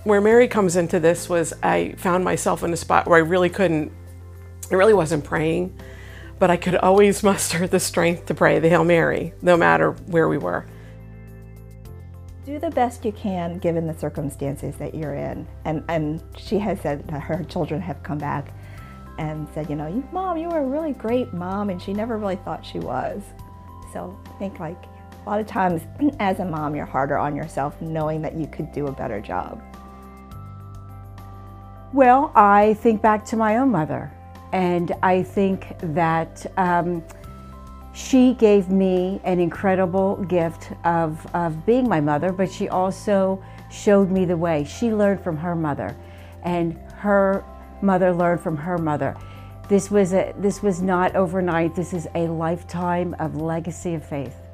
Where Mary comes into this was I found myself in a spot where I really wasn't praying, but I could always muster the strength to pray the Hail Mary, no matter where we were. Do the best you can given the circumstances that you're in. And she has said that her children have come back and said, you know, Mom, you were a really great mom, and she never really thought she was. So I think like a lot of times as a mom, you're harder on yourself knowing that you could do a better job. Well, I think back to my own mother, and I think that she gave me an incredible gift of being my mother, but she also showed me the way. She learned from her mother, and her mother learned from her mother. This was not overnight. This is a lifetime of legacy of faith.